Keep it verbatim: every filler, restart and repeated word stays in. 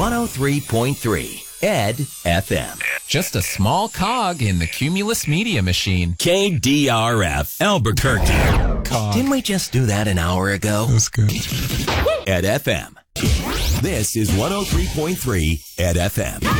one oh three point three Ed F M. Just a small cog in the Cumulus Media machine. K D R F, Albuquerque. Cog. Didn't we just do that an hour ago? That was good. Ed F M. This is one oh three point three Ed F M.